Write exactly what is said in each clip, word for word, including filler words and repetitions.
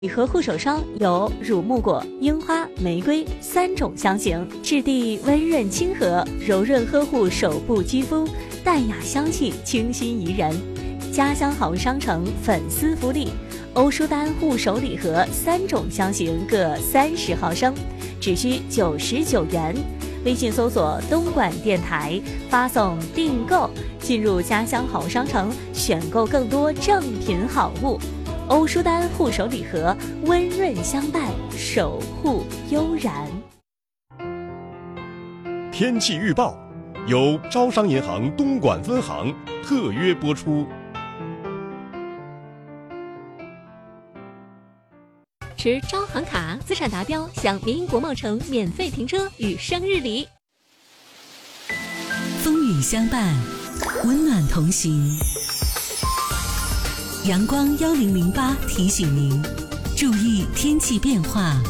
礼盒护手霜有乳木果、樱花、玫瑰三种香型，质地温润亲和，柔润呵护手部肌肤，淡雅香气，清新宜人。家乡好商城粉丝福利，欧舒丹护手礼盒三种香型各三十毫升，只需九十九元。微信搜索东莞电台，发送订购，进入家乡好商城，选购更多正品好物。欧舒丹护手礼盒，温润相伴，守护悠然。 天气预报由招商银行东莞分行特约播出。 持招行卡，资产达标，享民营国贸城免费停车与生日礼。 风雨相伴，温暖同行。阳光幺零零八提醒您注意天气变化。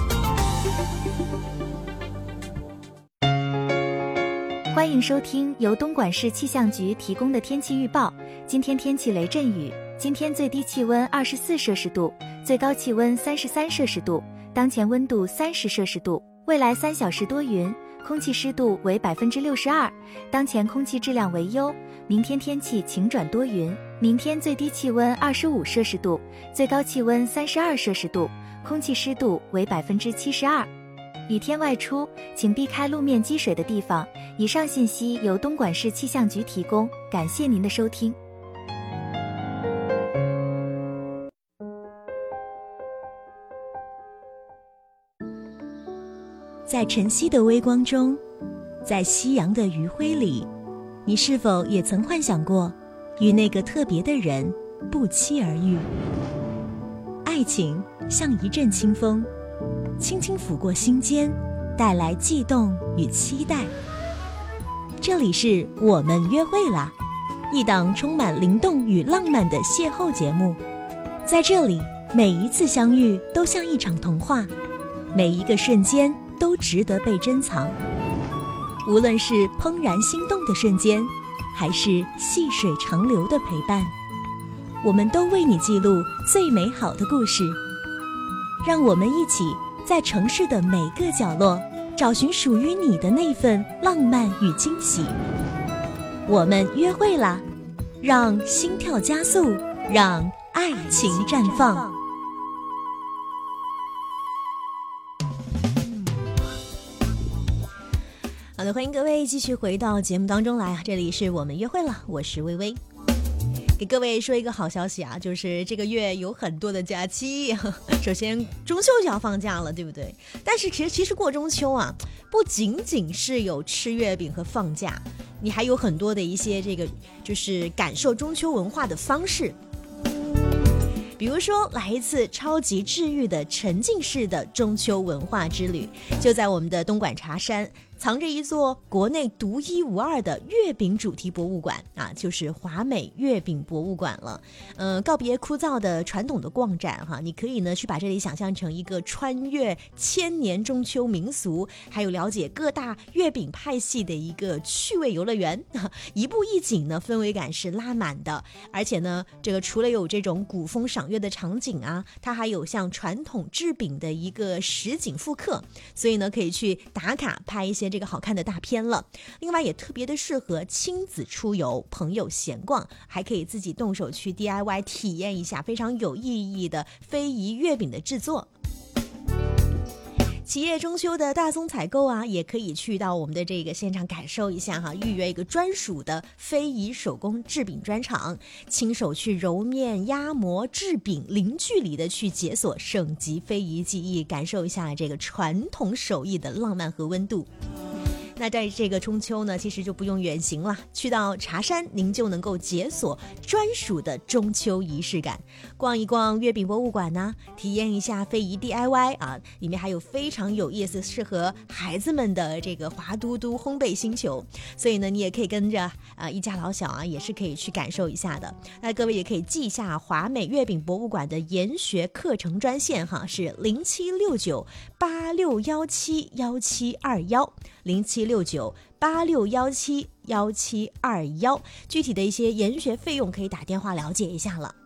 欢迎收听由东莞市气象局提供的天气预报。今天天气雷阵雨，今天最低气温二十四摄氏度，最高气温三十三摄氏度，当前温度三十摄氏度。未来三小时多云，空气湿度为百分之六十二，当前空气质量为优。明天天气晴转多云，明天最低气温二十五摄氏度，最高气温三十二摄氏度，空气湿度为百分之七十二。雨天外出，请避开路面积水的地方。以上信息由东莞市气象局提供，感谢您的收听。 在晨曦的微光中，在夕阳的余晖里，你是否也曾幻想过与那个特别的人不期而遇？爱情像一阵清风，轻轻拂过心间，带来悸动与期待。这里是我们约会啦，一档充满灵动与浪漫的邂逅节目。在这里，每一次相遇都像一场童话，每一个瞬间都值得被珍藏。无论是怦然心动的瞬间，还是细水长流的陪伴，我们都为你记录最美好的故事。让我们一起在城市的每个角落找寻属于你的那份浪漫与惊喜。我们约会啦，让心跳加速，让爱情绽放。好的，欢迎各位继续回到节目当中来啊！这里是我们约会了，我是微微。给各位说一个好消息啊，就是这个月有很多的假期。首先中秋就要放假了，对不对？但是其实其实过中秋啊，不仅仅是有吃月饼和放假，你还有很多的一些这个就是感受中秋文化的方式。比如说来一次超级治愈的沉浸式的中秋文化之旅，就在我们的东莞茶山藏着一座国内独一无二的月饼主题博物馆啊，就是华美月饼博物馆了。嗯、呃，告别枯燥的传统的逛展哈，你可以呢去把这里想象成一个穿越千年中秋民俗，还有了解各大月饼派系的一个趣味游乐园。一步一景呢，氛围感是拉满的。而且呢，这个除了有这种古风赏月的场景啊，它还有像传统制饼的一个实景复刻，所以呢可以去打卡拍一些这个好看的大片了。另外也特别的适合亲子出游，朋友闲逛，还可以自己动手去 D I Y 体验一下非常有意义的非遗月饼的制作。企业中秋的大宗采购啊，也可以去到我们的这个现场感受一下哈，预约一个专属的非遗手工制饼专场，亲手去揉面、压模、制饼，零距离的去解锁省级非遗技艺，感受一下这个传统手艺的浪漫和温度。那在这个中秋呢，其实就不用远行了，去到茶山您就能够解锁专属的中秋仪式感，逛一逛月饼博物馆呢，体验一下非遗 D I Y 啊，里面还有非常有意思适合孩子们的这个滑嘟嘟烘焙星球，所以呢你也可以跟着啊一家老小啊也是可以去感受一下的。那各位也可以记一下华美月饼博物馆的研学课程专线哈，是零七六九八六幺七幺七二幺零七六九八六幺七幺七二幺，具体的一些研学费用可以打电话了解一下了。